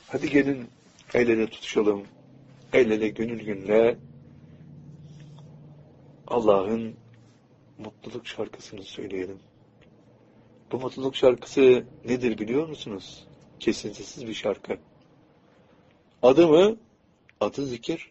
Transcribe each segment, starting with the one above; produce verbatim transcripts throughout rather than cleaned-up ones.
Hadi gelin el ele tutuşalım. El ele gönül gönüle Allah'ın mutluluk şarkısını söyleyelim. Bu mutluluk şarkısı nedir biliyor musunuz? Kesintisiz bir şarkı. Adı mı? Adı zikir.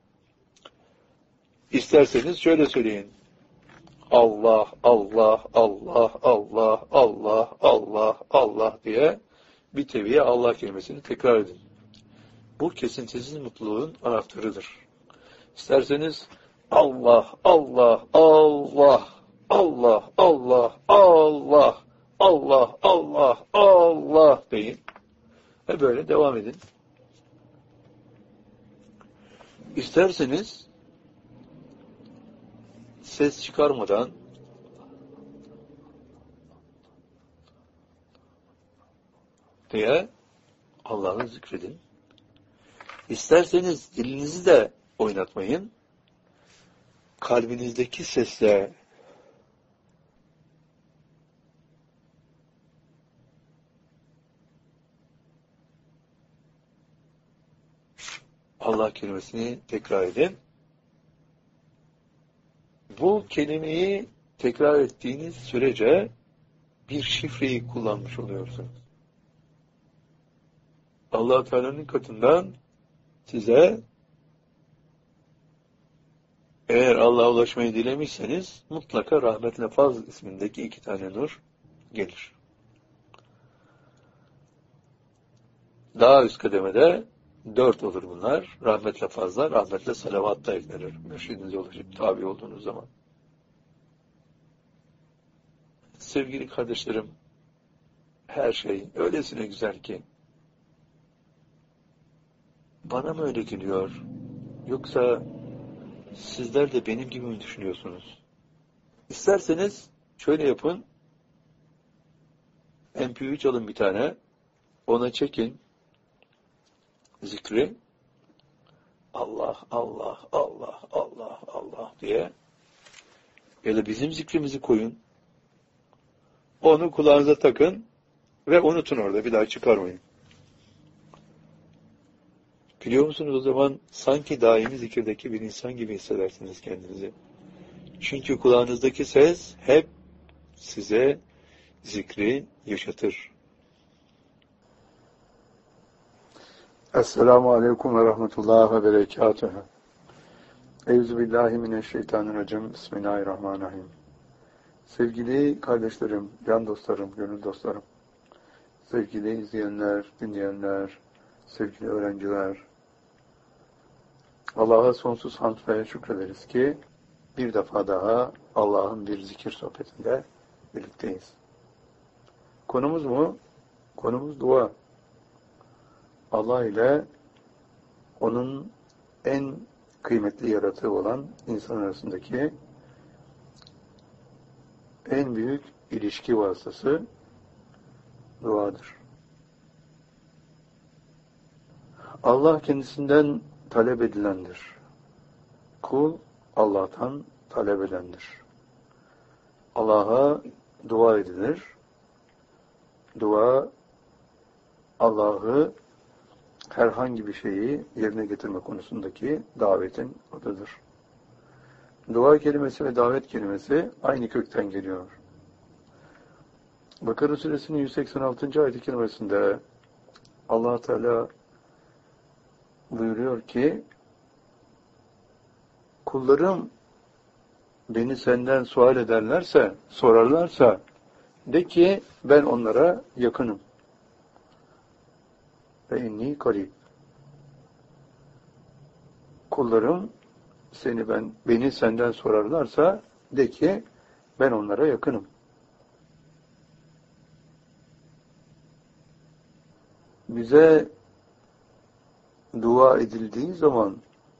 İsterseniz şöyle söyleyin. Allah, Allah, Allah, Allah, Allah, Allah, Allah diye bir teviye Allah kelimesini tekrar edin. Bu kesintisiz mutluluğun anahtarıdır. İsterseniz Allah, Allah, Allah, Allah, Allah, Allah, Allah, Allah, Allah deyin. Ve böyle devam edin. İsterseniz ses çıkarmadan diye Allah'ı zikredin. İsterseniz dilinizi de oynatmayın. Kalbinizdeki sesle Allah kelimesini tekrar edin. Bu kelimeyi tekrar ettiğiniz sürece bir şifreyi kullanmış oluyorsunuz. Allah Teala'nın katından size eğer Allah'a ulaşmayı dilemişseniz mutlaka rahmetle faz ismindeki iki tane nur gelir. Daha üst kademede dört olur bunlar. Rahmetle fazla, rahmetle salavat da eklenir. Mürşidinize ulaşıp tabi olduğunuz zaman. Sevgili kardeşlerim, her şey öylesine güzel ki bana mı öyle geliyor? Yoksa sizler de benim gibi mi düşünüyorsunuz? İsterseniz şöyle yapın. M P üç alın bir tane. Ona çekin. Zikri. Allah, Allah, Allah, Allah, Allah diye. Ya da bizim zikrimizi koyun. Onu kulağınıza takın ve unutun orada. Bir daha çıkarmayın. Biliyor musunuz o zaman sanki daimi zikirdeki bir insan gibi hissedersiniz kendinizi. Çünkü kulağınızdaki ses hep size zikri yaşatır. Esselamu Aleyküm ve Rahmetullah ve Berekatuhu. Euzubillahimineşşeytanirracim. Bismillahirrahmanirrahim. Sevgili kardeşlerim, can dostlarım, gönül dostlarım, sevgili izleyenler, dinleyenler, sevgili öğrenciler, Allah'a sonsuz hamd ve şükrederiz ki bir defa daha Allah'ın bir zikir sohbetinde birlikteyiz. Konumuz mu? Konumuz dua. Allah ile onun en kıymetli yaratığı olan insan arasındaki en büyük ilişki vasıtası duadır. Allah kendisinden talep edilendir. Kul Allah'tan talep edendir. Allah'a dua edilir. Dua Allah'ı herhangi bir şeyi yerine getirme konusundaki davetin adıdır. Dua kelimesi ve davet kelimesi aynı kökten geliyor. Bakara Suresinin yüz seksen altıncı ayet-i kerimesinde Allah Teala buyuruyor ki kullarım beni senden sual ederlerse, sorarlarsa de ki ben onlara yakınım. Ve inni karib. Kullarım seni ben beni senden sorarlarsa de ki ben onlara yakınım. Bize dua edildiği zaman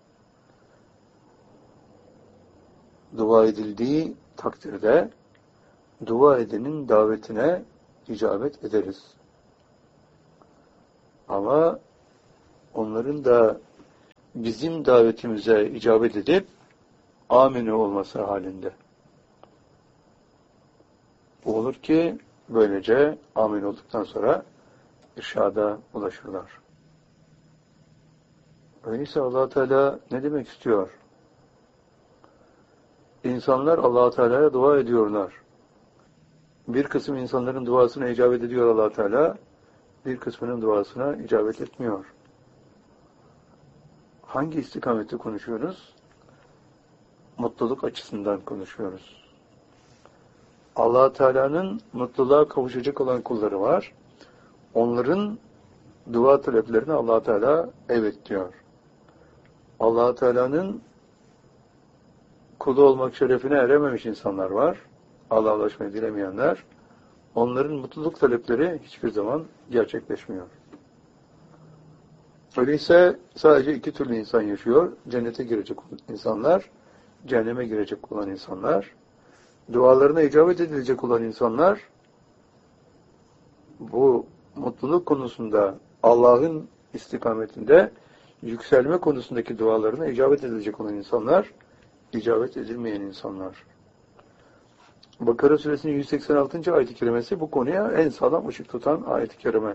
dua edildiği takdirde dua edenin davetine icabet ederiz. Ama onların da bizim davetimize icabet edip amine olması halinde. Olur ki böylece amin olduktan sonra irşada ulaşırlar. Öyleyse Allah Teala ne demek istiyor? İnsanlar Allah Teala'ya dua ediyorlar. Bir kısım insanların duasına icabet ediyor Allah Teala, bir kısmının duasına icabet etmiyor. Hangi istikamette konuşuyoruz? Mutluluk açısından konuşuyoruz. Allah Teala'nın mutluluğa kavuşacak olan kulları var. Onların dua taleplerine Allah Teala evet diyor. Allah Teala'nın kulu olmak şerefine erememiş insanlar var. Allah'a ulaşmayı dilemeyenler. Onların mutluluk talepleri hiçbir zaman gerçekleşmiyor. Öyleyse sadece iki türlü insan yaşıyor. Cennete girecek insanlar, cehenneme girecek olan insanlar, dualarına icabet edilecek olan insanlar, bu mutluluk konusunda Allah'ın istikametinde yükselme konusundaki dualarına icabet edilecek olan insanlar, icabet edilmeyen insanlar. Bakara suresinin yüz seksen altıncı ayet-i kerimesi bu konuya en sağlam ışık tutan ayet-i kerime.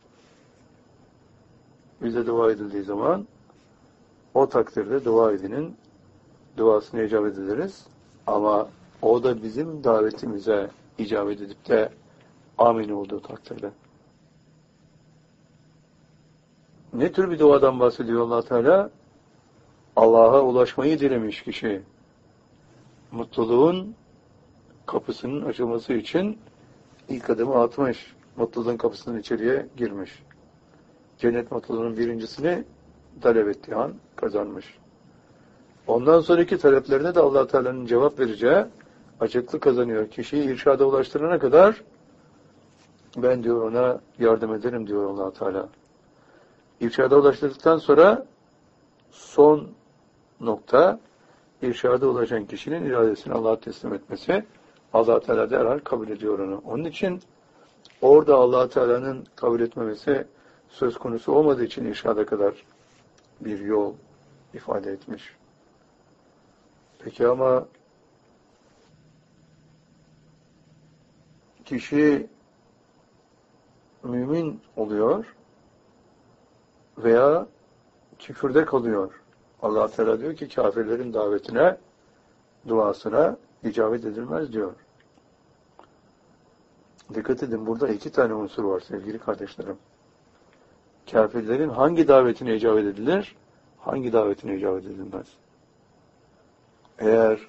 Bize dua edildiği zaman o takdirde dua edenin duasına icabet ederiz. Ama o da bizim davetimize icabet edip de amin olduğu takdirde. Ne tür bir duadan bahsediyor Allah Teala? Allah'a ulaşmayı dilemiş kişi. Mutluluğun kapısının açılması için ilk adımı atmış. Mutluluğun kapısının içeriye girmiş. Cennet mutluluğunun birincisini talep ettiği an kazanmış. Ondan sonraki taleplerine de Allah Teala'nın cevap vereceği açıklık kazanıyor. Kişiyi irşada ulaştırana kadar ben diyor ona yardım ederim diyor Allah Teala. İrşada ulaştırdıktan sonra son nokta irşada ulaşan kişinin iradesini Allah'a teslim etmesi. Allah Teala derhal kabul ediyor onu. Onun için orada Allah Teala'nın kabul etmemesi söz konusu olmadığı için irşada kadar bir yol ifade etmiş. Peki ama kişi mümin oluyor veya küfürde kalıyor. Allah Teala diyor ki kafirlerin davetine, duasına icabet edilmez diyor. Dikkat edin, burada iki tane unsur var sevgili kardeşlerim. Kafirlerin hangi davetine icabet edilir, hangi davetine icabet edilmez. Eğer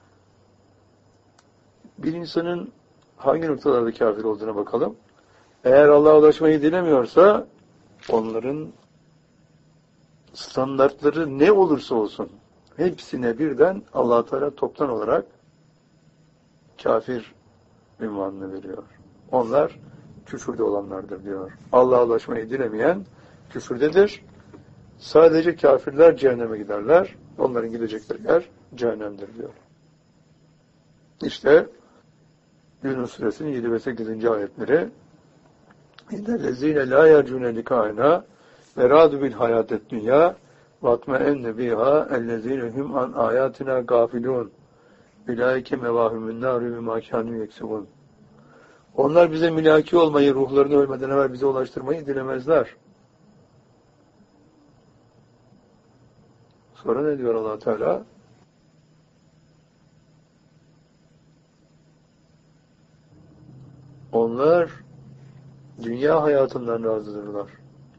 bir insanın hangi noktalarda kafir olduğuna bakalım. Eğer Allah'a ulaşmayı dilemiyorsa onların standartları ne olursa olsun hepsine birden Allah Teala toptan olarak kafir ünvanını veriyor. Onlar küfürde olanlardır diyor. Allah'a ulaşmayı dilemeyen küfürdedir. Sadece kafirler cehenneme giderler. Onların gidecekleri yer cehennemdir diyor. İşte Yunus suresinin yedi ve sekizinci ayetleri İnnellezîne lâ yercûne likâina ve râdü bil hayâtet dünyâ vatme'enne bihâ ellezîne hum an âyâtina gâfilûn ulaike mevâhumün nârü bimâ kânû yeksibûn. Onlar bize mülaki olmayı, ruhlarını ölmeden evvel bize ulaştırmayı dilemezler. Sonra ne diyor Allah Teala? Onlar dünya hayatından razıdırlar.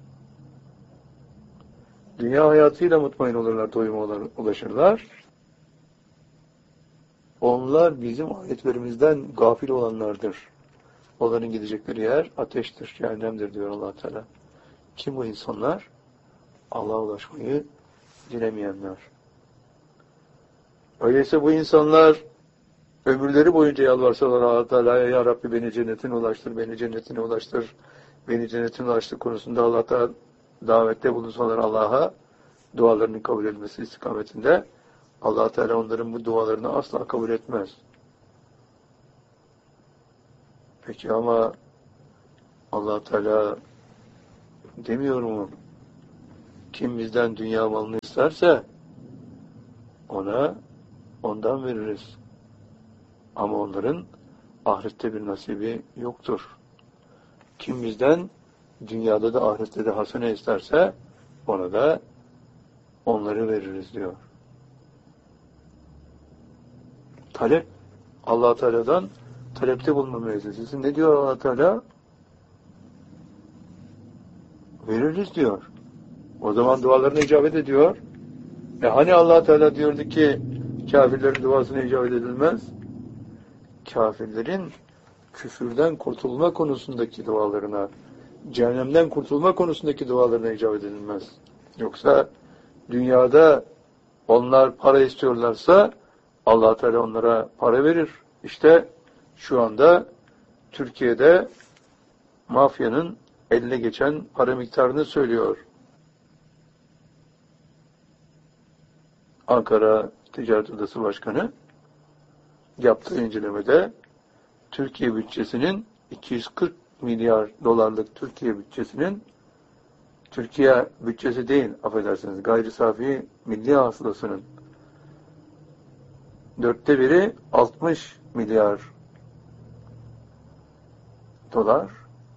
Dünya hayatıyla mutmain olurlar, doyuma ulaşırlar. Onlar bizim ayetlerimizden gafil olanlardır. Onların gidecekleri yer ateştir, cehennemdir diyor Allah Teala. Kim bu insanlar? Allah'a ulaşmayı dilemeyenler. Öyleyse bu insanlar ömürleri boyunca yalvarsalar Allah Teala'ya, ya Rabbi beni cennetine ulaştır, beni cennetine ulaştır, beni cennetine ulaştır konusunda Allah'ta davette bulunsalar Allah'a, dualarının kabul edilmesi istikametinde, Allah Teala onların bu dualarını asla kabul etmez. Peki ama Allah Teala demiyor mu? Kim bizden dünya malını isterse ona ondan veririz. Ama onların ahirette bir nasibi yoktur. Kim bizden dünyada da ahirette de hasene isterse ona da onları veririz diyor. Talep, Allah Teala'dan talepte bulunmayız. Sizin ne diyor Allah Teala? Veririz diyor. O zaman dualarına icabet ediyor. E hani Allah Teala diyordu ki kafirlerin duasına icabet edilmez? Kafirlerin küfürden kurtulma konusundaki dualarına, cehennemden kurtulma konusundaki dualarına icabet edilmez. Yoksa dünyada onlar para istiyorlarsa Allah Teala onlara para verir. İşte şu anda Türkiye'de mafyanın eline geçen para miktarını söylüyor. Ankara Ticaret Odası Başkanı yaptığı incelemede Türkiye bütçesinin iki yüz kırk milyar dolarlık Türkiye bütçesinin Türkiye bütçesi değil, affedersiniz, gayri safi milli hasılasının dörtte biri altmış milyar dolar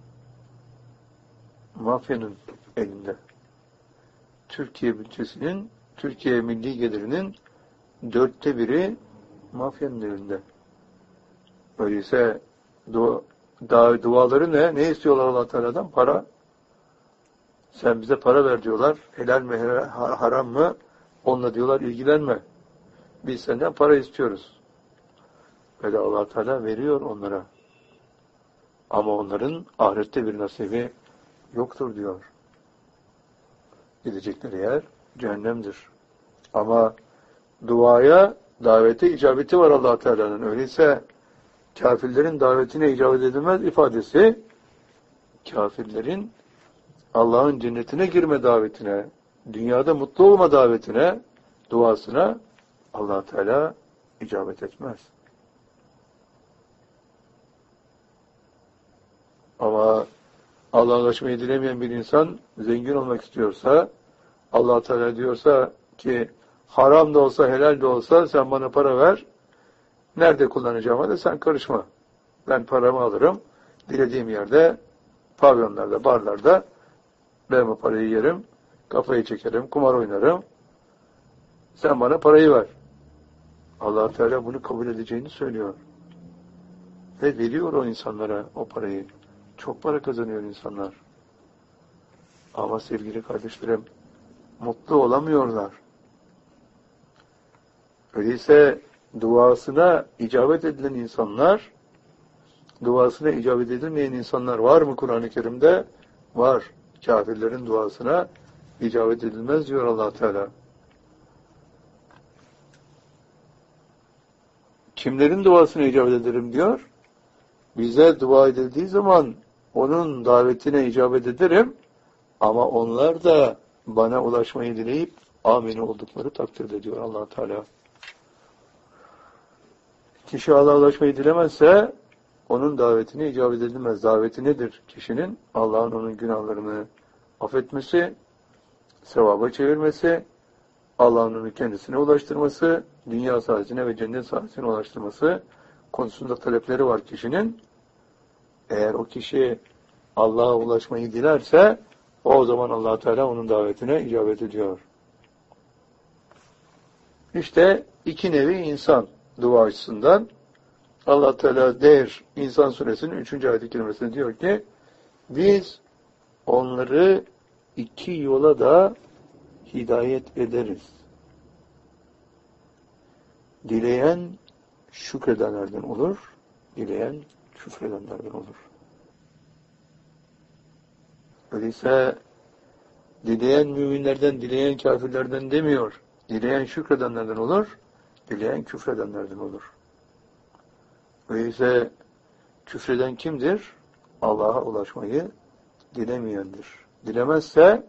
mafyanın elinde. Türkiye bütçesinin, Türkiye milli gelirinin dörtte biri mafyanın elinde. Öyleyse du da, duaları ne? Ne istiyorlar Allah Teala'dan? Para. Sen bize para ver diyorlar. Helal mi, haram mı? Onunla diyorlar ilgilenme. Biz senden para istiyoruz. Böyle Allah Teala veriyor onlara. Ama onların ahirette bir nasibi yoktur diyor. Gidecekleri yer cehennemdir. Ama duaya, davete icabeti var Allah Teala'nın. Öyleyse kafirlerin davetine icabet edilmez ifadesi kafirlerin Allah'ın cennetine girme davetine, dünyada mutlu olma davetine, duasına Allah Teala icabet etmez. Ama Allah'a ulaşmayı dilemeyen bir insan zengin olmak istiyorsa, Allah Teala diyorsa ki haram da olsa helal de olsa sen bana para ver, nerede kullanacağıma da sen karışma. Ben paramı alırım, dilediğim yerde, pavyonlarda, barlarda ben bu parayı yerim, kafayı çekerim, kumar oynarım. Sen bana parayı ver. Allah Teala bunu kabul edeceğini söylüyor. Ve veriyor o insanlara o parayı. Çok para kazanıyor insanlar. Ama sevgili kardeşlerim, mutlu olamıyorlar. Öyleyse duasına icabet edilen insanlar, duasına icabet edilmeyen insanlar var mı Kur'an-ı Kerim'de? Var. Kafirlerin duasına icabet edilmez diyor Allah Teala. Kimlerin duasına icabet ederim diyor? Bize dua edildiği zaman onun davetine icabet ederim ama onlar da bana ulaşmayı dileyip amin oldukları takdirde diyor Allah Teala. Kişi Allah'a ulaşmayı dilemezse onun davetine icabet edilmez. Daveti nedir? Kişinin Allah'ın onun günahlarını affetmesi, sevaba çevirmesi, Allah'ın onu kendisine ulaştırması, dünya saadetine ve cennet saadetine ulaştırması konusunda talepleri var kişinin. Eğer o kişi Allah'a ulaşmayı dilerse o zaman Allah Teala onun davetine icabet ediyor. İşte iki nevi insan dua açısından Allah Teala der İnsan Suresinin üçüncü ayet-i kerimesinde diyor ki biz onları iki yola da hidayet ederiz. Dileyen şükredenlerden olur, dileyen küfredenlerden olur. Öyleyse dileyen müminlerden, dileyen kafirlerden demiyor. Dileyen şükredenlerden olur, dileyen küfredenlerden olur. Öyleyse küfreden kimdir? Allah'a ulaşmayı dilemeyendir. Dilemezse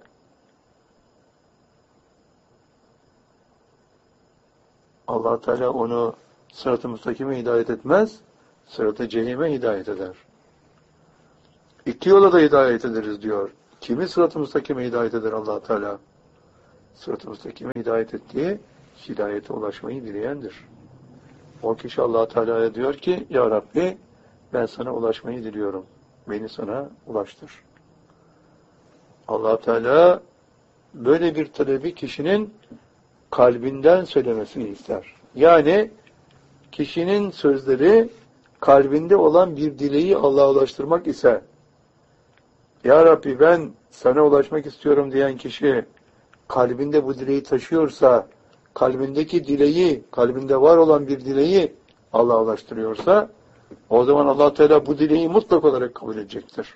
Allah Teala onu sırat-ı müstakime hidayet etmez, sırat-ı cehime hidayet eder. İki yola da hidayet ederiz diyor. Kimi sırat-ı müstakime hidayet eder Allah Teala? Sırat-ı müstakime hidayet ettiği, hidayete ulaşmayı dileyendir. O kişi Allah Teala'ya diyor ki, Ya Rabbi, ben sana ulaşmayı diliyorum. Beni sana ulaştır. Allah Teala böyle bir talebi kişinin kalbinden söylemesini ister. Yani kişinin sözleri kalbinde olan bir dileği Allah'a ulaştırmak ise, Ya Rabbi ben sana ulaşmak istiyorum diyen kişi kalbinde bu dileği taşıyorsa, kalbindeki dileği, kalbinde var olan bir dileği Allah'a ulaştırıyorsa, o zaman Allah Teala bu dileği mutlak olarak kabul edecektir.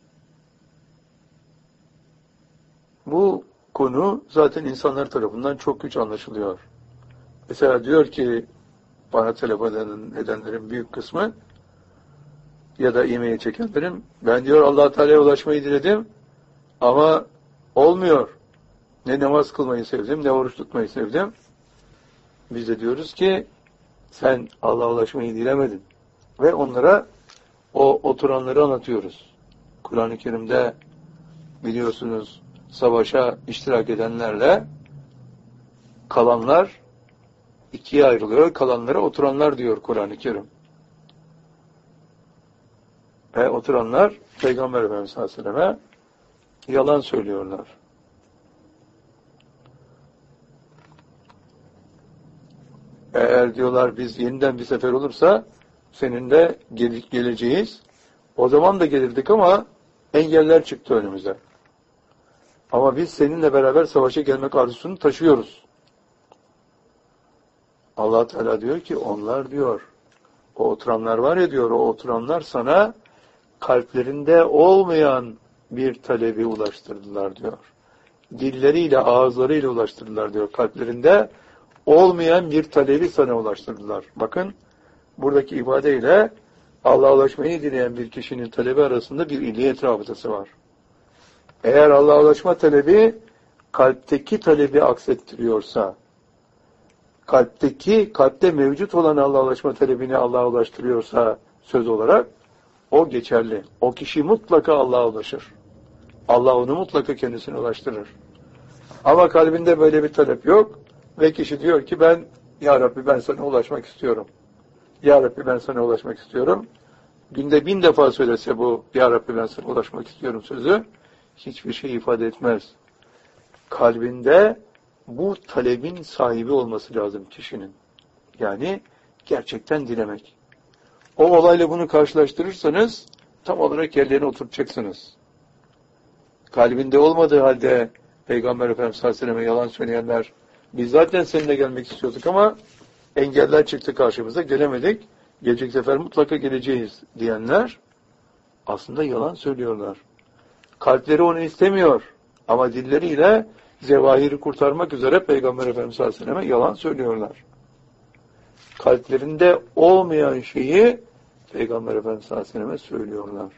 Bu konu zaten insanlar tarafından çok güç anlaşılıyor. Mesela diyor ki bana telefon edenlerin büyük kısmı ya da e-mail çekenlerin, ben diyor Allah Teala'ya ulaşmayı diledim ama olmuyor. Ne namaz kılmayı sevdim, ne oruç tutmayı sevdim. Biz de diyoruz ki sen Allah'a ulaşmayı dilemedin. Ve onlara o oturanları anlatıyoruz. Kur'an-ı Kerim'de biliyorsunuz savaşa iştirak edenlerle kalanlar ikiye ayrılıyor. Kalanlara oturanlar diyor Kur'an-ı Kerim. Ve oturanlar Peygamber Efendimiz sallallahu aleyhi ve selleme yalan söylüyorlar. Eğer diyorlar biz yeniden bir sefer olursa seninle gel geleceğiz. O zaman da gelirdik ama engeller çıktı önümüze. Ama biz seninle beraber savaşa gelmek arzusunu taşıyoruz. Allah Teala diyor ki onlar diyor, o oturanlar var ya diyor, o oturanlar sana kalplerinde olmayan bir talebi ulaştırdılar diyor. Dilleriyle, ağızlarıyla ulaştırdılar diyor. Kalplerinde olmayan bir talebi sana ulaştırdılar. Bakın, buradaki ibadeyle Allah'a ulaşmayı dileyen bir kişinin talebi arasında bir illiyet rabıtası var. Eğer Allah'a ulaşma talebi kalpteki talebi aksettiriyorsa, kalpteki, kalpte mevcut olan Allah'a ulaşma talebini Allah'a ulaştırıyorsa söz olarak, o geçerli. O kişi mutlaka Allah'a ulaşır. Allah onu mutlaka kendisine ulaştırır. Ama kalbinde böyle bir talep yok ve kişi diyor ki ben, Ya Rabbi ben sana ulaşmak istiyorum. Ya Rabbi ben sana ulaşmak istiyorum. Günde bin defa söylese bu Ya Rabbi ben sana ulaşmak istiyorum sözü hiçbir şey ifade etmez. Kalbinde bu talebin sahibi olması lazım kişinin. Yani gerçekten dilemek. O olayla bunu karşılaştırırsanız tam olarak yerlerine oturtacaksınız. Kalbinde olmadığı halde Peygamber Efendimiz sallallahu aleyhi ve sellem'e yalan söyleyenler, biz zaten seninle gelmek istiyorduk ama engeller çıktı karşımıza, gelemedik. Gelecek sefer mutlaka geleceğiz diyenler aslında yalan söylüyorlar. Kalpleri onu istemiyor ama dilleriyle zevahiri kurtarmak üzere Peygamber Efendimiz sallallahu aleyhi ve sellem'e yalan söylüyorlar. Kalplerinde olmayan şeyi Peygamber Efendimiz sallallahu aleyhi ve sellem'e söylüyorlar.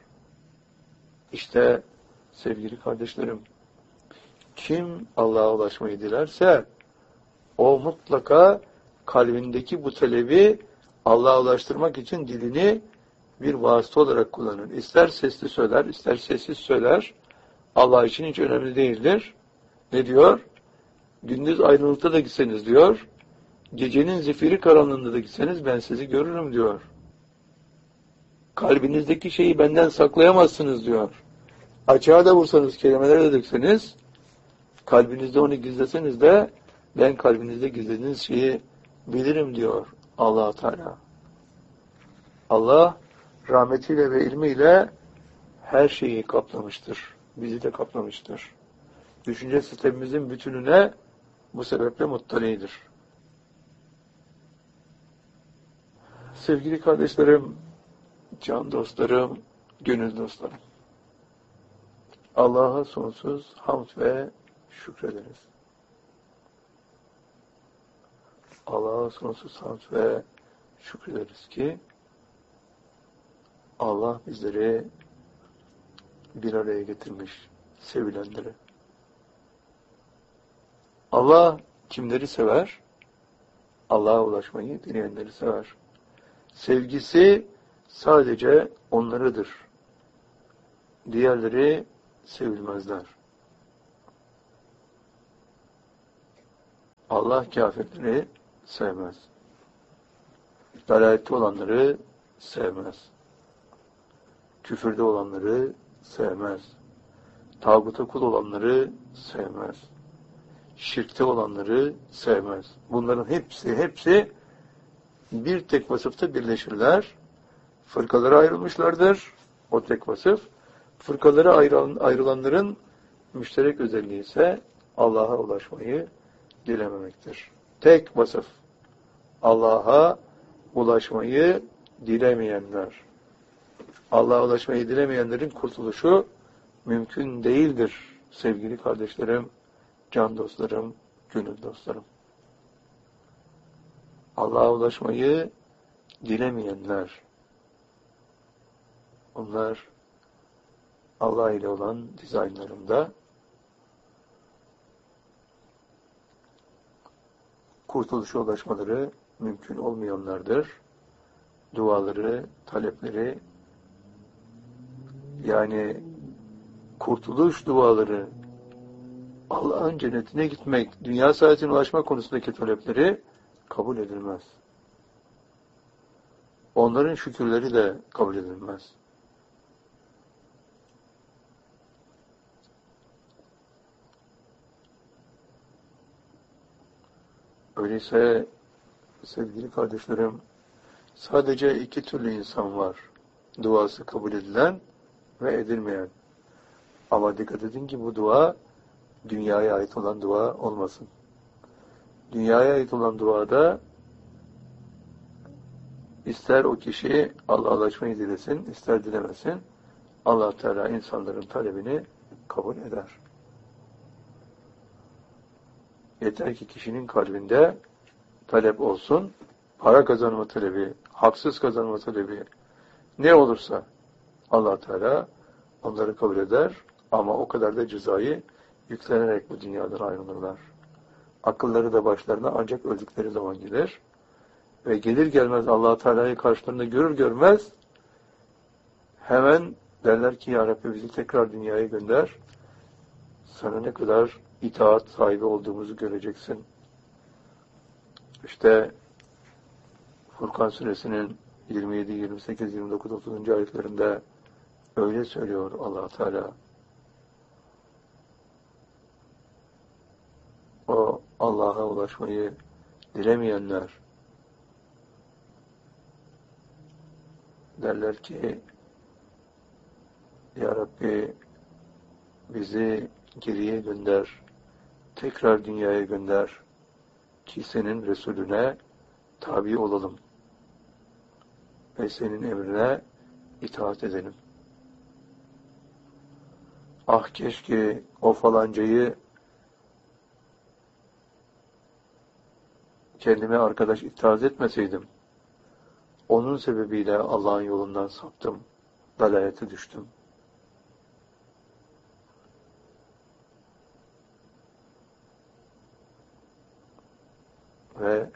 İşte sevgili kardeşlerim, kim Allah'a ulaşmayı dilerse o mutlaka kalbindeki bu talebi Allah'a ulaştırmak için dilini bir vasıta olarak kullanır. İster sesli söyler, ister sessiz söyler. Allah için hiç önemli değildir. Ne diyor? Gündüz aydınlıkta da gitseniz diyor, gecenin zifiri karanlığında da gitseniz ben sizi görürüm diyor. Kalbinizdeki şeyi benden saklayamazsınız diyor. Açığa da vursanız, kelimelere de dökseniz, kalbinizde onu gizleseniz de ben kalbinizde gizlediğiniz şeyi bilirim diyor Allah Teala. Allah rahmetiyle ve ilmiyle her şeyi kaplamıştır. Bizi de kaplamıştır. Düşünce sistemimizin bütününe bu sebeple muttalidir. Sevgili kardeşlerim, can dostlarım, gönül dostlarım. Allah'a sonsuz hamd ve şükrederiz. Allah'a sonsuz hamd ve şükrederiz ki Allah bizleri bir araya getirmiş, sevilenleri. Allah kimleri sever? Allah'a ulaşmayı dileyenleri sever. Sevgisi sadece onlarıdır. Diğerleri sevilmezler. Allah kafirleri sevmez. Dalalette olanları sevmez. Küfürde olanları sevmez. Tağuta kul olanları sevmez. şirkte olanları sevmez. Bunların hepsi, hepsi bir tek vasıfta birleşirler. Fırkalara ayrılmışlardır. O tek vasıf. Fırkalara ayrılan, ayrılanların müşterek özelliği ise Allah'a ulaşmayı dilememektir. Tek vasıf. Allah'a ulaşmayı dilemeyenler. Allah'a ulaşmayı dilemeyenlerin kurtuluşu mümkün değildir. Sevgili kardeşlerim, can dostlarım, gönül dostlarım. Allah'a ulaşmayı dilemeyenler, onlar Allah ile olan dizaynlarında kurtuluşa ulaşmaları mümkün olmayanlardır. Duaları, talepleri, yani kurtuluş duaları, Allah'ın cennetine gitmek, dünya saadetine ulaşma konusundaki talepleri kabul edilmez. Onların şükürleri de kabul edilmez. Öyleyse sevgili kardeşlerim, sadece iki türlü insan var. Duası kabul edilen ve edilmeyen. Ama dikkat edin ki bu dua dünyaya ait olan dua olmasın. Dünyaya ait olan duada ister o kişi Allah'a ulaşmayı dilesin, ister dilemesin, Allah Teala insanların talebini kabul eder. Yeter ki kişinin kalbinde talep olsun, para kazanma talebi, haksız kazanma talebi, ne olursa Allah Teala onları kabul eder ama o kadar da cezayı yüklenerek bu dünyadan ayrılırlar. Akılları da başlarına ancak öldükleri zaman gelir. Ve gelir gelmez Allah Teala'yı karşılarında görür görmez hemen derler ki ya Rabbi bizi tekrar dünyaya gönder. Sana ne kadar itaat sahibi olduğumuzu göreceksin. İşte Furkan Suresinin yirmi yedi, yirmi sekiz, yirmi dokuz, otuzuncu ayetlerinde öyle söylüyor Allah Teala. O Allah'a ulaşmayı dilemeyenler derler ki ya Rabbi bizi geriye gönder, tekrar dünyaya gönder ki senin Resulüne tabi olalım ve senin emrine itaat edelim. Ah keşke o falancayı kendime arkadaş itaat etmeseydim. Onun sebebiyle Allah'ın yolundan saptım, dalalete düştüm. Ve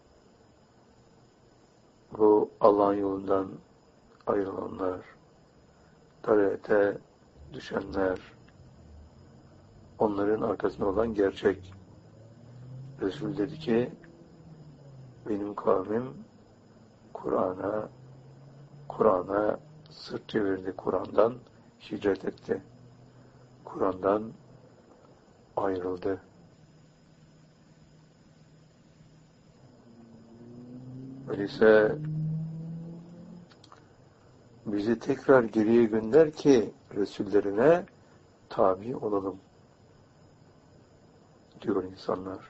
bu Allah'ın yolundan ayrılanlar, dalalete düşenler, onların arkasında olan gerçek. Resul dedi ki, benim kavmim Kur'an'a Kur'an'a sırt çevirdi, Kur'an'dan hicret etti. Kur'an'dan ayrıldı. Öyleyse bizi tekrar geriye gönder ki Resullerine tabi olalım diyor insanlar.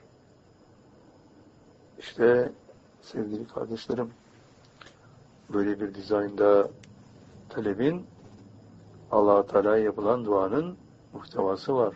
İşte sevgili kardeşlerim, böyle bir dizaynda talebin Allah-u Teala'ya yapılan duanın muhtevası var.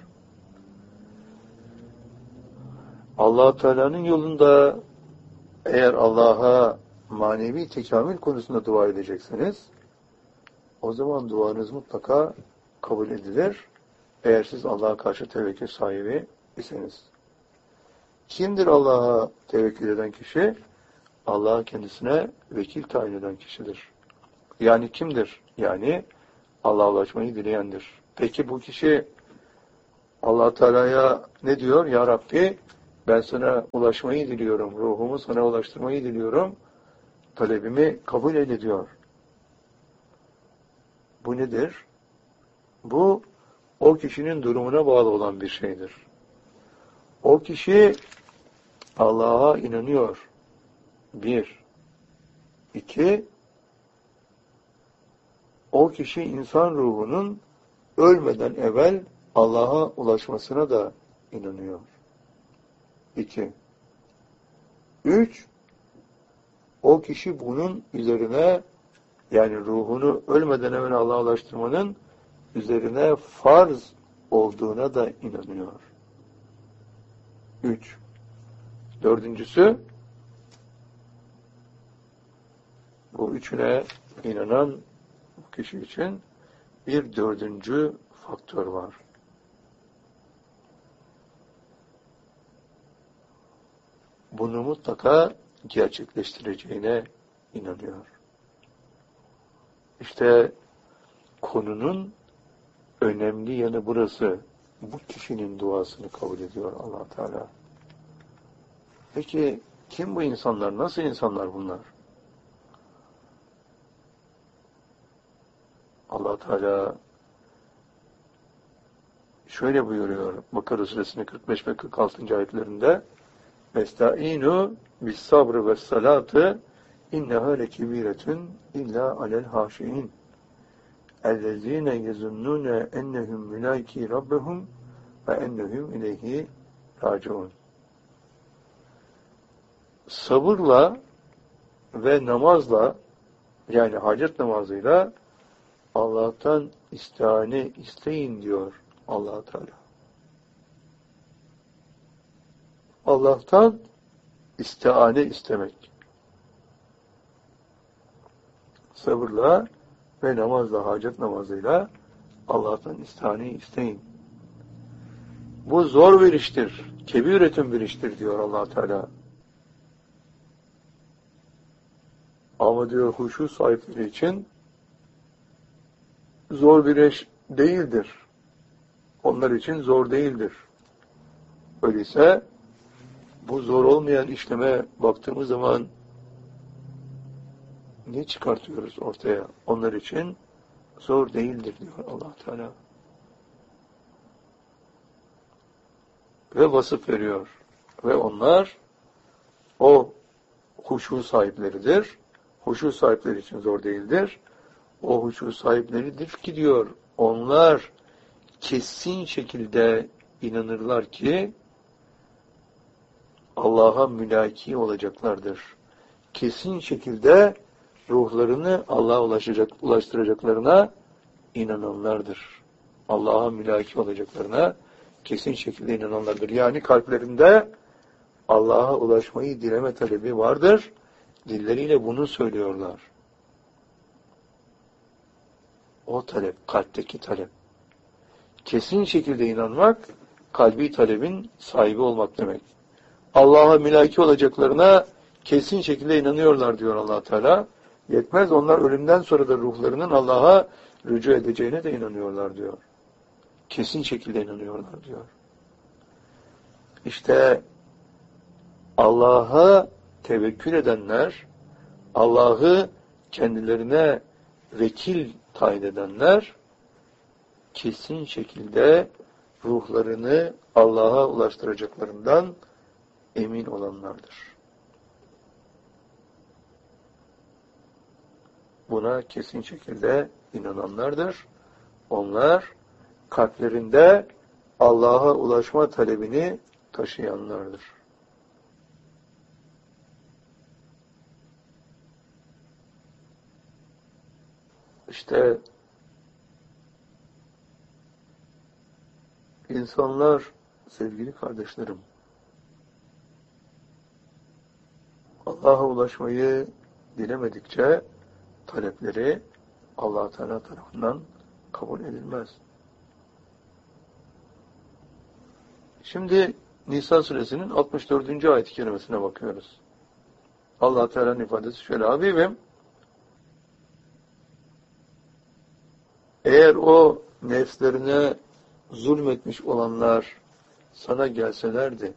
Allah-u Teala'nın yolunda eğer Allah'a manevi tekamül konusunda dua edecekseniz, o zaman duanız mutlaka kabul edilir. Eğer siz Allah'a karşı tevekkül sahibi iseniz. Kimdir Allah'a tevekkül eden kişi? Allah kendisine vekil tayin eden kişidir. Yani kimdir? Yani Allah'a ulaşmayı dileyendir. Peki bu kişi Allah Teala'ya ne diyor? Ya Rabbi ben sana ulaşmayı diliyorum. Ruhumu sana ulaştırmayı diliyorum. Talebimi kabul eyle diyor. Bu nedir? Bu o kişinin durumuna bağlı olan bir şeydir. O kişi Allah'a inanıyor. Bir. İki. O kişi insan ruhunun ölmeden evvel Allah'a ulaşmasına da inanıyor. İki. Üç. O kişi bunun üzerine, yani ruhunu ölmeden evvel Allah'a ulaştırmanın üzerine farz olduğuna da inanıyor. Üç. Dördüncüsü, bu üçüne inanan bu kişi için bir dördüncü faktör var. Bunu mutlaka gerçekleştireceğine inanıyor. İşte konunun önemli yanı burası. Bu kişinin duasını kabul ediyor Allah Teala. Peki kim bu insanlar? Nasıl insanlar bunlar? Allah Teala şöyle buyuruyor Bakara Suresinin kırk beş ve kırk altıncı ayetlerinde: "Vestaînû bis-sabrı ve's-salâti innehâ lekebîretun illâ alel hâşi'in ellezîne yezunnûne ennehum mülâikî rabbehum ve ennehum ileyhi râciûn." Sabırla ve namazla, yani hacet namazıyla Allah'tan istihane isteyin diyor Allah Teala. Allah'tan istihane istemek. Sabırla ve namazla, hacet namazıyla Allah'tan istihane isteyin. Bu zor bir iştir. Kebiretün bir iştir diyor Allah Teala. Ama diyor huşu sahipleri için zor bir iş değildir. Onlar için zor değildir. Öyleyse bu zor olmayan işleme baktığımız zaman ne çıkartıyoruz ortaya? Onlar için zor değildir diyor Allah Teala. Ve vasıf veriyor. Ve onlar o huşu sahipleridir. Huşu sahipleri için zor değildir. O huşu sahipleridir ki diyor, onlar kesin şekilde inanırlar ki Allah'a mülaki olacaklardır. Kesin şekilde ruhlarını Allah'a ulaşacak, ulaştıracaklarına inananlardır. Allah'a mülaki olacaklarına kesin şekilde inananlardır. Yani kalplerinde Allah'a ulaşmayı dileme talebi vardır. Dilleriyle bunu söylüyorlar. O talep, kalpteki talep. Kesin şekilde inanmak, kalbi talebin sahibi olmak demek. Allah'a mülaki olacaklarına kesin şekilde inanıyorlar diyor Allah Teala. Yetmez, onlar ölümden sonra da ruhlarının Allah'a rücu edeceğine de inanıyorlar diyor. Kesin şekilde inanıyorlar diyor. İşte Allah'a tevekkül edenler, Allah'ı kendilerine vekil tayin edenler, kesin şekilde ruhlarını Allah'a ulaştıracaklarından emin olanlardır. Buna kesin şekilde inananlardır. Onlar kalplerinde Allah'a ulaşma talebini taşıyanlardır. İşte insanlar, sevgili kardeşlerim, Allah'a ulaşmayı dilemedikçe talepleri Allah Teala tarafından kabul edilmez. Şimdi Nisa suresinin altmış dördüncü ayet-i kerimesine bakıyoruz. Allah Teala'nın ifadesi şöyle: Habibim, eğer o nefslerine zulmetmiş olanlar sana gelselerdi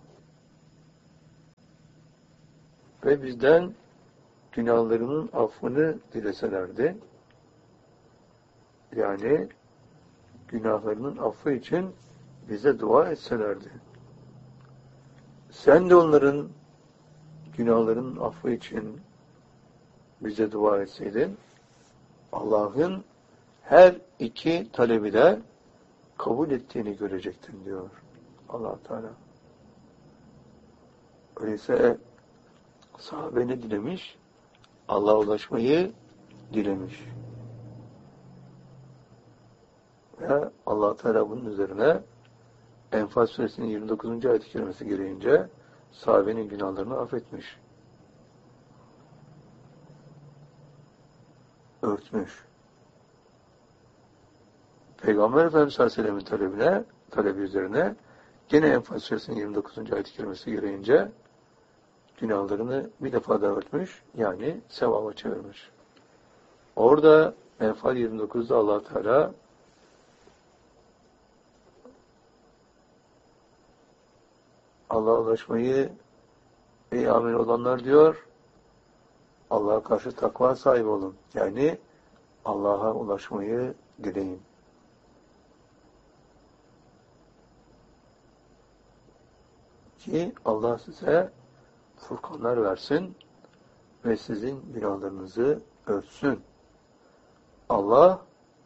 ve bizden günahlarının affını dileselerdi, yani günahlarının affı için bize dua etselerdi. sen de onların günahların affı için bize dua etseydin, Allah'ın her iki talebi de kabul ettiğini görecektin diyor Allah Teala. Öyleyse sahabe ne dilemiş? Allah'a ulaşmayı dilemiş. Ve Allah Teala bunun üzerine Enfal Suresinin yirmi dokuzuncu ayet-i kerimesi gereğince sahabenin günahlarını affetmiş. Örtmüş. Peygamber Efendimiz sallallahu aleyhi ve sellem'in talebine, talebi üzerine gene Enfal Suresinin yirmi dokuzuncu ayet-i kerimesi gereğince günahlarını bir defa daha örtmüş, yani sevaba çevirmiş. Orada Enfal yirmi dokuzda Allah Teala Allah'a ulaşmayı ey amel olanlar diyor, Allah'a karşı takva sahibi olun. Yani Allah'a ulaşmayı dileyin. Ki Allah size furkanlar versin ve sizin günahlarınızı örtsün. Allah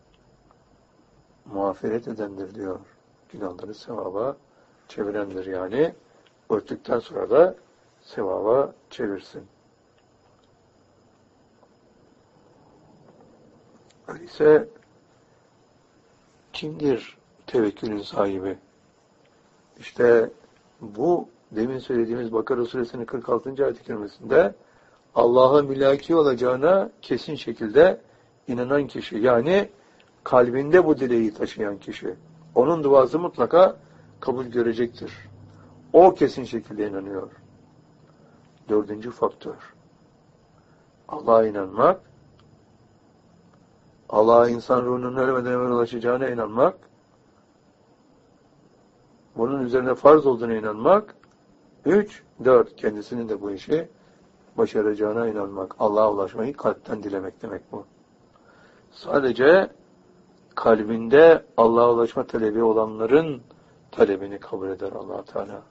mağfiret edendir diyor. Günahları sevaba çevirendir yani. Örttükten sonra da sevaba çevirsin. Öyleyse kimdir tevekkülün sahibi? İşte bu demin söylediğimiz Bakara Suresinin kırk altıncı ayet-i kerimesinde Allah'a mülaki olacağına kesin şekilde inanan kişi, yani kalbinde bu dileği taşıyan kişi, onun duası mutlaka kabul görecektir. O kesin şekilde inanıyor. Dördüncü faktör. Allah'a inanmak, Allah'a insan ruhunun ölmeden evvel ulaşacağına inanmak, bunun üzerine farz olduğuna inanmak, üç, dört, kendisinin de bu işi başaracağına inanmak. Allah'a ulaşmayı kalpten dilemek demek bu. Sadece kalbinde Allah'a ulaşma talebi olanların talebini kabul eder Allah Teala.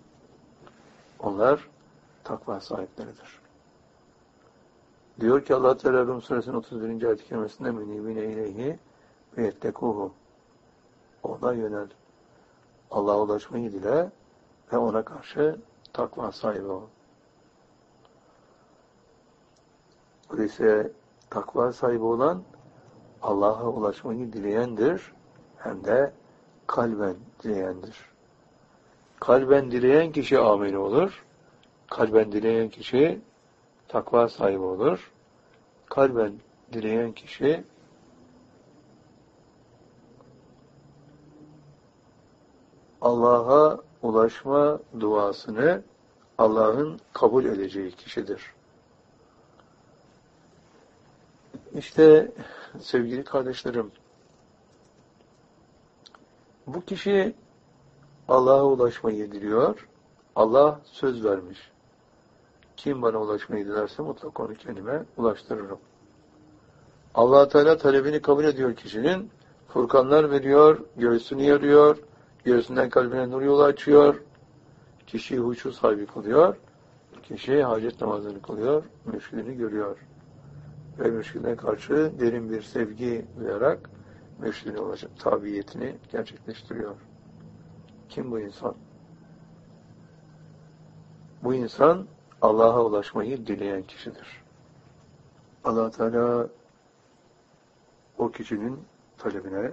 Onlar takva sahipleridir. Diyor ki Allah Teala Rum Suresinin otuz birinci ayet-i kerimesinde menibine ileyhi ve yettekuhu. Ona yönel. Allah'a ulaşmayı dile ve ona karşı takva sahibi ol. Öyleyse takva sahibi olan Allah'a ulaşmayı dileyendir, hem de kalben dileyendir. Kalben dileyen kişi ameli olur. Kalben dileyen kişi takva sahibi olur. Kalben dileyen kişi Allah'a ulaşma duasını Allah'ın kabul edeceği kişidir. İşte sevgili kardeşlerim, bu kişi Allah'a ulaşmayı diliyor. Allah söz vermiş. Kim bana ulaşmayı dilerse mutlaka onu kendime ulaştırırım. Allah Teala talebini kabul ediyor kişinin. Furkanlar veriyor, göğsünü yarıyor, göğsünden kalbine nur yolu açıyor. Kişiyi huşu sahibi kılıyor. Kişi hacet namazını kılıyor, mürşidini görüyor. Ve mürşidine karşı derin bir sevgi duyarak mürşidine ulaşıp tabiyetini gerçekleştiriyor. Kim bu insan? Bu insan Allah'a ulaşmayı dileyen kişidir. Allah Teala o kişinin talebine,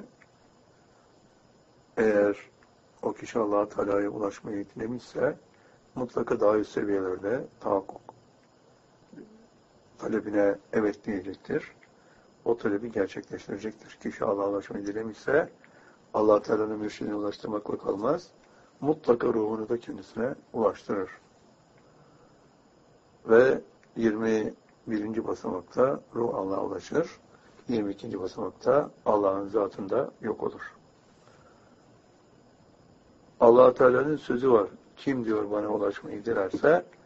eğer o kişi Allah Teala'ya ulaşmayı dilemişse mutlaka daha üst seviyelerde tahakkuk talebine evet diyecektir. O talebi gerçekleştirecektir. Kişi Allah'a ulaşmayı dilemişse Allah Teala'nın mürşidine ulaştırmakla kalmaz. Mutlaka ruhunu da kendisine ulaştırır. Ve yirmi birinci basamakta ruh Allah'a ulaşır. yirmi ikinci basamakta Allah'ın zatında yok olur. Allah Teala'nın sözü var. Kim diyor bana ulaşmayı dilerse